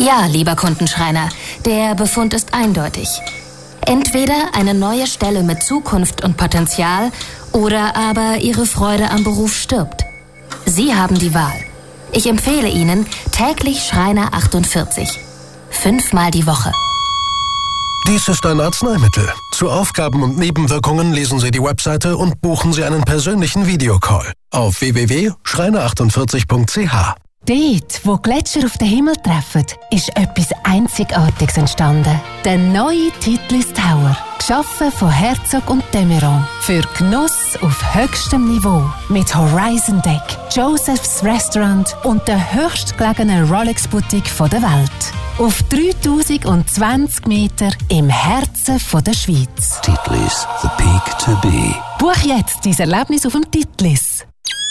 Ja, lieber Kundenschreiner, der Befund ist eindeutig. Entweder eine neue Stelle mit Zukunft und Potenzial oder aber Ihre Freude am Beruf stirbt. Sie haben die Wahl. Ich empfehle Ihnen täglich Schreiner 48. 5-mal die Woche. Dies ist ein Arzneimittel. Zu Aufgaben und Nebenwirkungen lesen Sie die Webseite und buchen Sie einen persönlichen Videocall auf www.schreiner48.ch. Dort, wo Gletscher auf den Himmel treffen, ist etwas Einzigartiges entstanden. Der neue Titlis Tower. Geschaffen von Herzog und de Meuron. Für Genuss auf höchstem Niveau. Mit Horizon Deck, Joseph's Restaurant und der höchstgelegenen Rolex-Boutique der Welt. Auf 3020 Meter im Herzen der Schweiz. Titlis, the peak to be. Buch jetzt dein Erlebnis auf dem Titlis.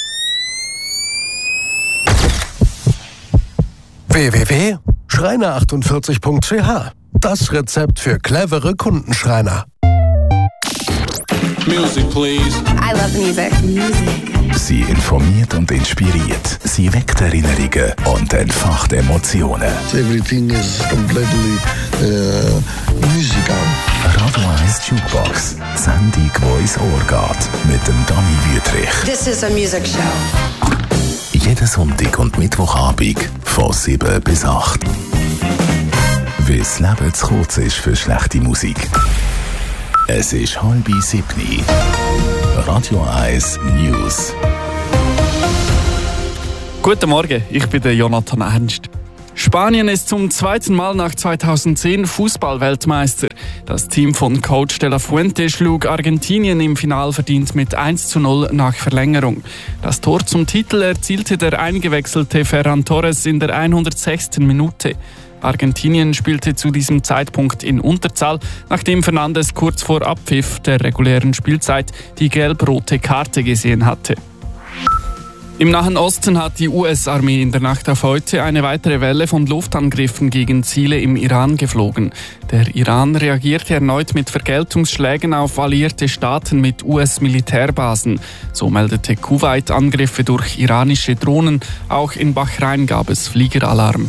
www.schreiner48.ch. Das Rezept für clevere Kundenschreiner. Music, please. I love music. Sie informiert und inspiriert. Sie weckt Erinnerungen und entfacht Emotionen. Everything is completely musical. Radio 1 Jukebox. Sendung, die ins Ohr geht. Mit dem Dani Wüthrich. This is a music show. Jeden Sonntag und Mittwochabend von 7 bis 8. Weil das Leben zu kurz ist für schlechte Musik. Es ist 6:30. Radio 1 News. Guten Morgen, ich bin der Jonathan Ernst. Spanien ist zum zweiten Mal nach 2010 Fußball-Weltmeister. Das Team von Coach de la Fuente schlug Argentinien im Final verdient mit 1:0 nach Verlängerung. Das Tor zum Titel erzielte der eingewechselte Ferran Torres in der 106. Minute. Argentinien spielte zu diesem Zeitpunkt in Unterzahl, nachdem Fernandes kurz vor Abpfiff der regulären Spielzeit die gelb-rote Karte gesehen hatte. Im Nahen Osten hat die US-Armee in der Nacht auf heute eine weitere Welle von Luftangriffen gegen Ziele im Iran geflogen. Der Iran reagierte erneut mit Vergeltungsschlägen auf alliierte Staaten mit US-Militärbasen. So meldete Kuwait Angriffe durch iranische Drohnen. Auch in Bahrain gab es Fliegeralarm.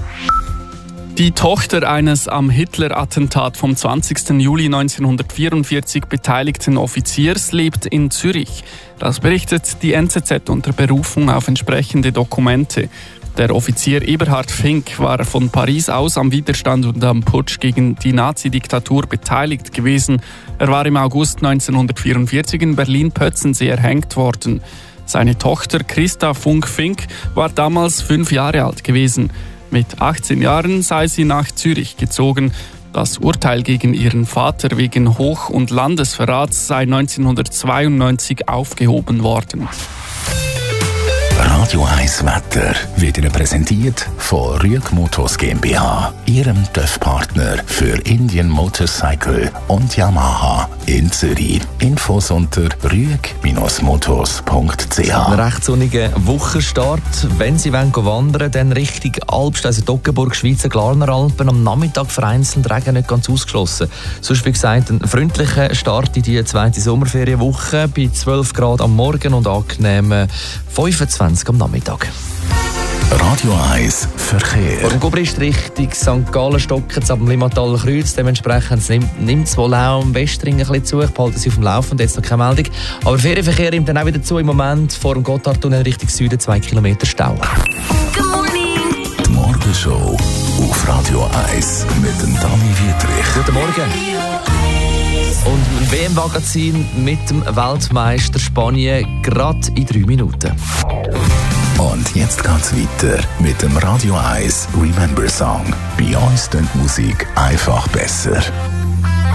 Die Tochter eines am Hitler-Attentat vom 20. Juli 1944 beteiligten Offiziers lebt in Zürich. Das berichtet die NZZ unter Berufung auf entsprechende Dokumente. Der Offizier Eberhard Fink war von Paris aus am Widerstand und am Putsch gegen die Nazi-Diktatur beteiligt gewesen. Er war im August 1944 in Berlin-Pötzensee erhängt worden. Seine Tochter Christa Funk-Fink war damals 5 Jahre alt gewesen. Mit 18 Jahren sei sie nach Zürich gezogen. Das Urteil gegen ihren Vater wegen Hoch- und Landesverrats sei 1992 aufgehoben worden. Radio 1 Wetter wird Ihnen präsentiert von Rüeg Motors GmbH, Ihrem TÜV-Partner für Indian Motorcycle und Yamaha in Zürich. Infos unter rüeg-motors.ch. Ein recht sonniger Wochenstart. Wenn Sie wandern wollen, dann Richtung Albst, also Toggenburg, Schweizer Glarner Alpen. Am Nachmittag vereinzelt Regen nicht ganz ausgeschlossen. Sonst, wie gesagt, ein freundlicher Start in die zweite Sommerferienwoche bei 12 Grad am Morgen und angenehmen 25 am Nachmittag. Radio 1 Verkehr. Vor dem Gubrist Richtung St. Gallen stocken ab dem Limmataler Kreuz. Dementsprechend nimmt es wohl auch am Westring ein bisschen zu. Ich behalte Sie auf dem Laufenden, jetzt noch keine Meldung. Aber Ferienverkehr nimmt dann auch wieder zu. Im Moment vor dem Gotthardtunnel Richtung Süden 2 Kilometer Stau. Good morning. Die Morgenshow auf Radio 1 mit dem Dani Wüthrich. Guten Morgen. Und im WM-Magazin mit dem Weltmeister Spanien gerade in 3 Minuten. Und jetzt geht's weiter mit dem Radio 1 Remember Song. Bei uns klingt Musik einfach besser.